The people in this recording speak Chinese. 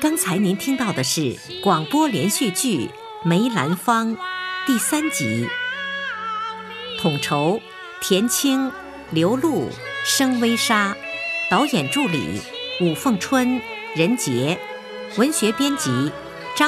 刚才您听到的是广播连续剧《梅兰芳》第3集，统筹田青、刘露、声微莎，导演助理武凤春、任杰，文学编辑